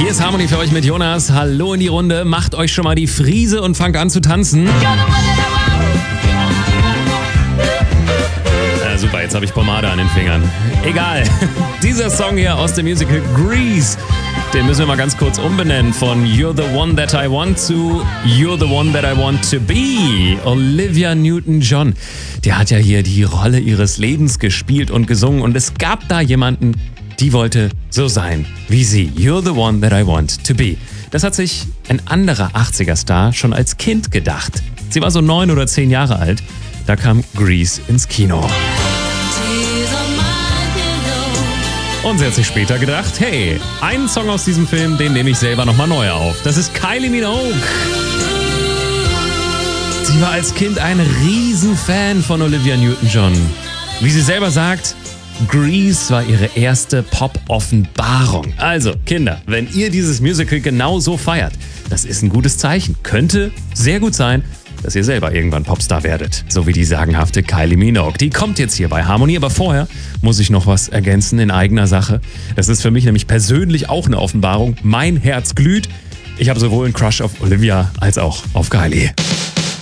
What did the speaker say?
Hier ist Harmony für euch mit Jonas. Hallo in die Runde. Macht euch schon mal die Friese und fangt an zu tanzen. Super, jetzt habe ich Pomade an den Fingern. Egal. Dieser Song hier aus dem Musical Grease, den müssen wir mal ganz kurz umbenennen von You're the One That I Want zu You're the One That I Want to Be. Olivia Newton-John, die hat ja hier die Rolle ihres Lebens gespielt und gesungen und es gab da jemanden, die wollte so sein wie sie. You're the One That I Want to Be. Das hat sich ein anderer 80er-Star schon als Kind gedacht. Sie war so 9 oder 10 Jahre alt. Da kam Grease ins Kino. Und sie hat sich später gedacht, hey, einen Song aus diesem Film, den nehme ich selber nochmal neu auf. Das ist Kylie Minogue. Sie war als Kind ein Riesenfan von Olivia Newton-John. Wie sie selber sagt, Grease war ihre erste Pop-Offenbarung. Also, Kinder, wenn ihr dieses Musical genau so feiert, das ist ein gutes Zeichen. Könnte sehr gut sein, dass ihr selber irgendwann Popstar werdet. So wie die sagenhafte Kylie Minogue. Die kommt jetzt hier bei Harmony, aber vorher muss ich noch was ergänzen in eigener Sache. Das ist für mich nämlich persönlich auch eine Offenbarung. Mein Herz glüht. Ich habe sowohl einen Crush auf Olivia als auch auf Kylie.